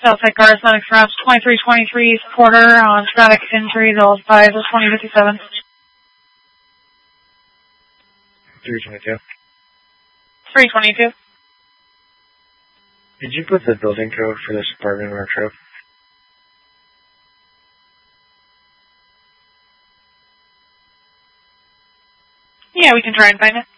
Southside Car Aesthetics Reps 2323 Porter on static injury, those by the 2057. 322. 322. Did you put the building code for this apartment in our trip? Yeah, we can try and find it.